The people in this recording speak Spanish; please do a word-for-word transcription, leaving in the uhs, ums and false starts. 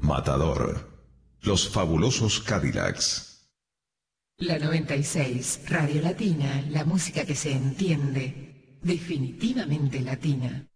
Matador. Los fabulosos Cadillacs. La noventa y seis, Radio Latina, la música que se entiende, definitivamente latina.